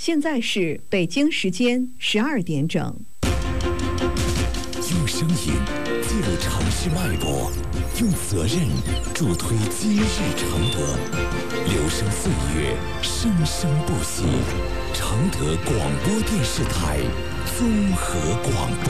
现在是北京时间12点整。 用声音记录城市脉搏，用责任助推今日承德。留声岁月，生生不息。承德广播电视台综合广播。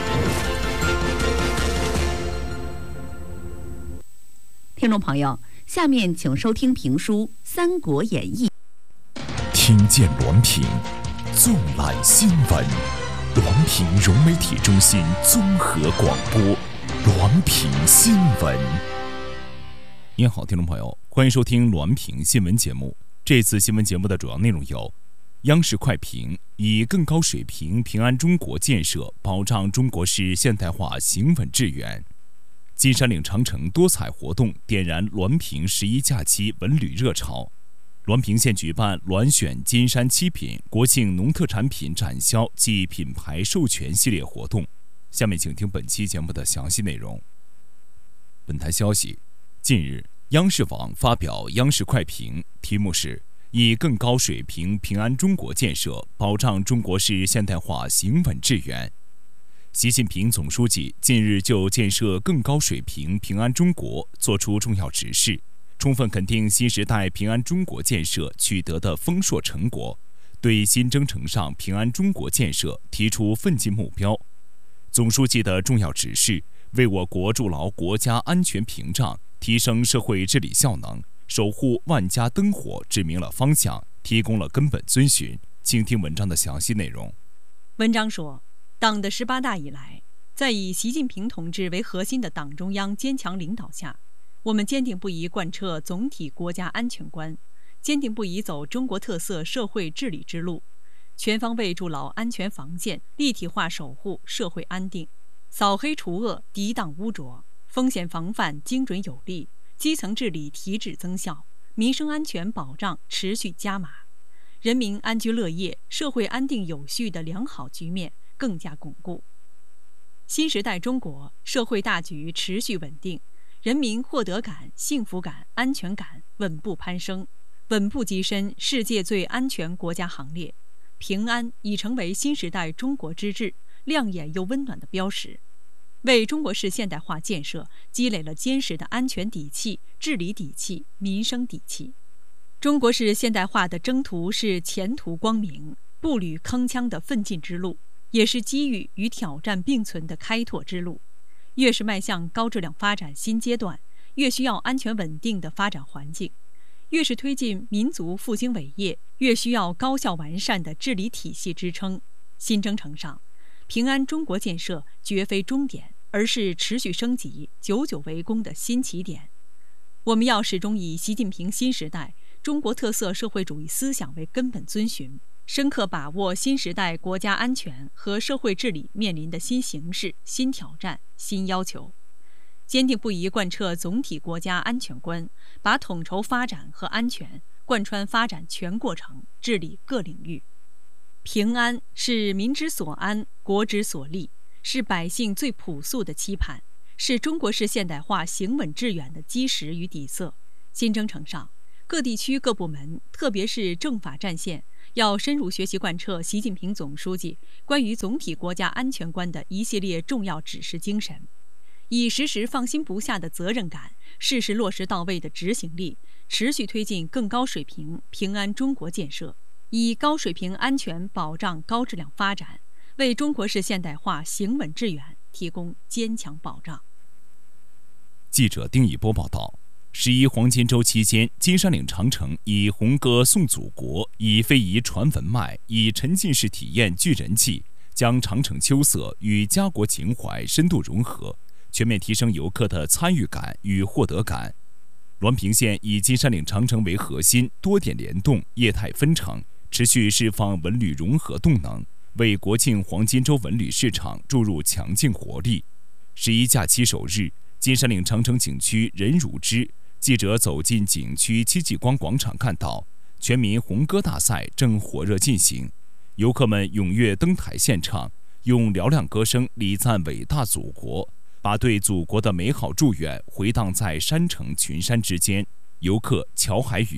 听众朋友，下面请收听评书《三国演义》。 听见滦平，纵览新闻。滦平融媒体中心综合广播，滦平新闻。 您好，听众朋友，欢迎收听滦平新闻节目。这次新闻节目的主要内容有：央视快评以更高水平平安中国建设保障中国式现代化行稳致远；金山岭长城多彩活动点燃滦平11假期文旅热潮；滦平县举办滦选金山7品国庆农特产品展销暨品牌授权系列活动。下面请听本期节目的详细内容。本台消息，近日央视网发表央视快评，题目是以更高水平平安中国建设保障中国式现代化行稳致远。习近平总书记近日就建设更高水平平安中国作出重要指示，充分肯定新时代平安中国建设取得的丰硕成果，对新征程上平安中国建设提出奋进目标。总书记的重要指示为我国筑牢国家安全屏障，提升社会治理效能，守护万家灯火指明了方向，提供了根本遵循。请听文章的详细内容。 文章说，党的18大以来，在以习近平同志为核心的党中央坚强领导下，我们坚定不移贯彻总体国家安全观，坚定不移走中国特色社会治理之路，全方位筑牢安全防线，立体化守护社会安定，扫黑除恶，涤荡污浊，风险防范精准有力，基层治理提质增效，民生安全保障持续加码，人民安居乐业、社会安定有序的良好局面更加巩固。新时代中国社会大局持续稳定，人民获得感、幸福感、安全感稳步攀升，稳步跻身世界最安全国家行列。平安已成为新时代中国之治亮眼又温暖的标识，为中国式现代化建设积累了坚实的安全底气、治理底气、民生底气。中国式现代化的征途是前途光明、步履铿锵的奋进之路，也是机遇与挑战并存的开拓之路。越是迈向高质量发展新阶段，越需要安全稳定的发展环境；越是推进民族复兴伟业，越需要高效完善的治理体系支撑。新征程上，平安中国建设绝非终点，而是持续升级、久久为功的新起点。我们要始终以习近平新时代中国特色社会主义思想为根本遵循，深刻把握新时代国家安全和社会治理面临的新形势、新挑战、新要求，坚定不移贯彻总体国家安全观，把统筹发展和安全贯穿发展全过程，治理各领域。平安是民之所安，国之所立，是百姓最朴素的期盼，是中国式现代化行稳致远的基石与底色。新征程上，各地区各部门，特别是政法战线，要深入学习贯彻习近平总书记关于总体国家安全观的一系列重要指示精神，以时时放心不下的责任感、事事落实到位的执行力，持续推进更高水平平安中国建设，以高水平安全保障高质量发展，为中国式现代化行稳致远提供坚强保障。 记者丁一波报道，11黄金周期间，金山岭长城以红歌颂祖国，以非遗传文脉，以沉浸式体验聚人气，将长城秋色与家国情怀深度融合，全面提升游客的参与感与获得感。滦平县以金山岭长城为核心，多点联动，业态纷呈，持续释放文旅融合动能，为国庆黄金周文旅市场注入强劲活力。11假期首日，金山岭长城景区人如织，记者走进景区戚继光广场，看到全民红歌大赛正火热进行，游客们踊跃登台献唱，用嘹亮歌声礼赞伟大祖国，把对祖国的美好祝愿回荡在山城群山之间。游客乔海宇：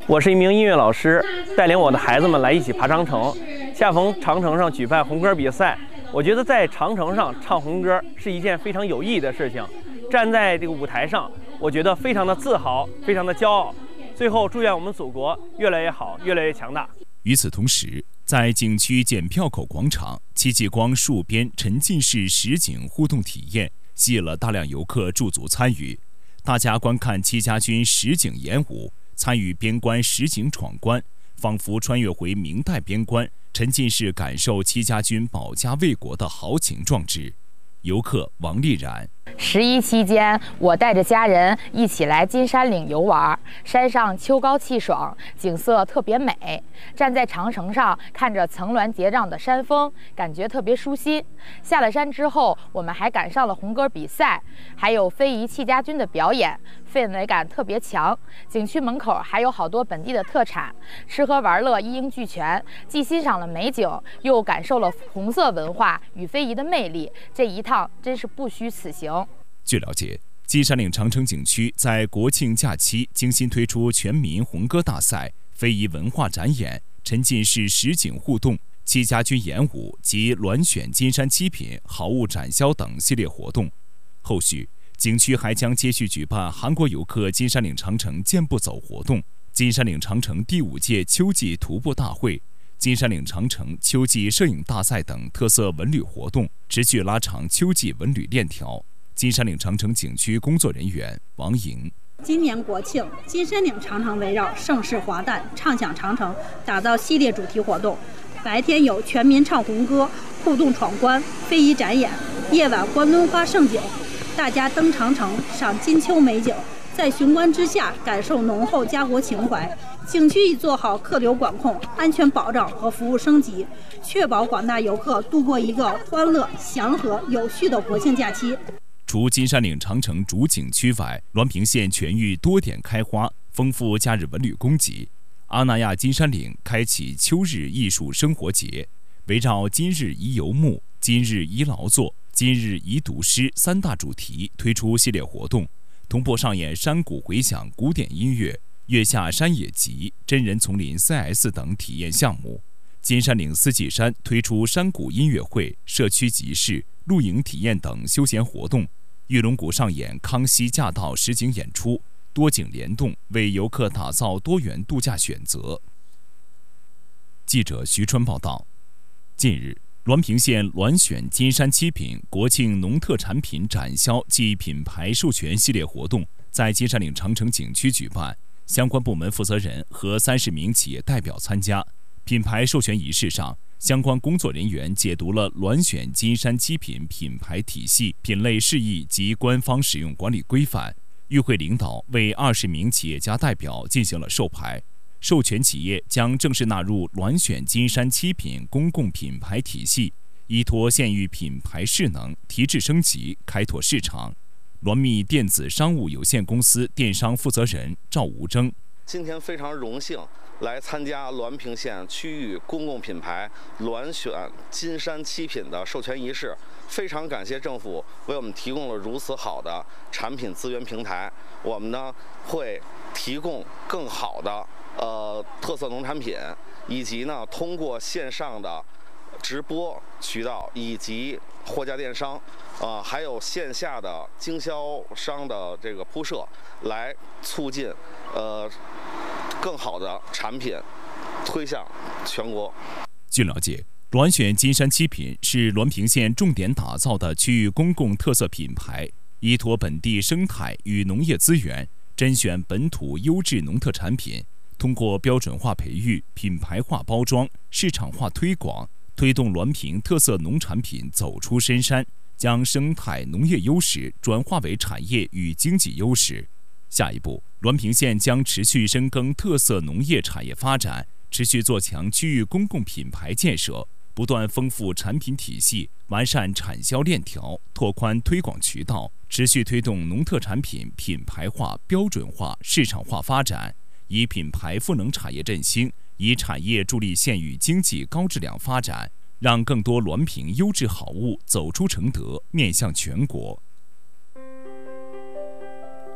我是一名音乐老师，带领我的孩子们来一起爬长城。恰逢长城上举办红歌比赛，我觉得在长城上唱红歌是一件非常有意义的事情。站在这个舞台上，我觉得非常的自豪，非常的骄傲。最后，祝愿我们祖国越来越好，越来越强大。 与此同时，在景区检票口广场，戚继光戍边沉浸式实景互动体验吸引了大量游客驻足参与。大家观看戚家军实景演武，参与边关实景闯关，仿佛穿越回明代边关，沉浸式感受戚家军保家卫国的豪情壮志。游客王丽然 11期间，我带着家人一起来金山岭游玩，山上秋高气爽，景色特别美。站在长城上，看着层峦叠嶂的山峰，感觉特别舒心。下了山之后，我们还赶上了红歌比赛，还有非遗戚家军的表演，氛围感特别强。景区门口还有好多本地的特产，吃喝玩乐一应俱全，既欣赏了美景，又感受了红色文化与非遗的魅力。这一趟真是不虚此行。 据了解，金山岭长城景区在国庆假期精心推出全民红歌大赛、非遗文化展演、沉浸式实景互动、戚家军演武及鸾选金山七品好物展销等系列活动。后续，景区还将接续举办韩国游客金山岭长城健步走活动、金山岭长城第5届秋季徒步大会、金山岭长城秋季摄影大赛等特色文旅活动，持续拉长秋季文旅链条。金山岭长城景区工作人员王莹： 今年国庆，金山岭长城围绕盛世华诞、畅享长城打造系列主题活动。白天有全民唱红歌、互动闯关、非遗展演；夜晚观敦花盛景，大家登长城赏金秋美景，在雄关之下感受浓厚家国情怀。景区已做好客流管控、安全保障和服务升级，确保广大游客度过一个欢乐、祥和、有序的国庆假期。 除金山岭长城主景区外，滦平县全域多点开花，丰富假日文旅供给。阿那亚金山岭开启秋日艺术生活节，围绕今日宜游牧、今日宜劳作、今日宜读诗3大主题推出系列活动，同步上演山谷回响古典音乐、月下山野集、真人丛林 CS 等体验项目。金山岭四季山推出山谷音乐会、社区集市、露营体验等休闲活动。玉龙谷上演康熙驾到实景演出，多景联动，为游客打造多元度假选择。记者徐春报道。近日，滦平县鸾选金山七品国庆农特产品展销暨品牌授权系列活动在金山岭长城景区举办，相关部门负责人和30名企业代表参加。品牌授权仪式上，相关工作人员解读了鸾选金山七品品牌体系、品类释义及官方使用管理规范。与会领导为20名企业家代表进行了授牌，授权企业将正式纳入鸾选金山七品公共品牌体系，依托县域品牌势能，提质升级，开拓市场。鸾密电子商务有限公司电商负责人赵吴征： 今天非常荣幸来参加滦平县区域公共品牌鸾选金山七品的授权仪式，非常感谢政府为我们提供了如此好的产品资源平台。我们呢会提供更好的特色农产品，以及呢通过线上的直播渠道以及货架电商，还有线下的经销商的这个铺设，来促进更好的产品推向全国。 据了解，鸾选金山七品是滦平县重点打造的区域公共特色品牌，依托本地生态与农业资源，甄选本土优质农特产品，通过标准化培育、品牌化包装、市场化推广，推动滦平特色农产品走出深山，将生态农业优势转化为产业与经济优势。下一步，滦平县将持续深耕特色农业产业发展，持续做强区域公共品牌建设，不断丰富产品体系，完善产销链条，拓宽推广渠道，持续推动农特产品品牌化、标准化、市场化发展，以品牌赋能产业振兴，以产业助力县域经济高质量发展，让更多滦平优质好物走出承德，面向全国。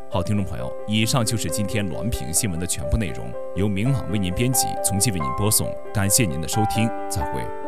好，听众朋友，以上就是今天滦平新闻的全部内容，由明朗为您编辑，从期为您播送。感谢您的收听，再会。